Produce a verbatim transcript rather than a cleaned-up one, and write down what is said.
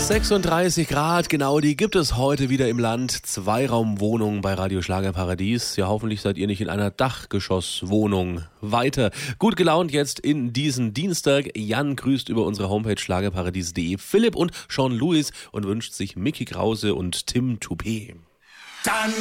sechsunddreißig Grad, genau, die gibt es heute wieder im Land. Zweiraumwohnung bei Radio Schlagerparadies. Ja, hoffentlich seid ihr nicht in einer Dachgeschosswohnung. Weiter. Gut gelaunt jetzt in diesen Dienstag. Jan grüßt über unsere Homepage schlagerparadies punkt de Philipp und Sean Lewis und wünscht sich Mickey Krause und Tim Toupet. Dann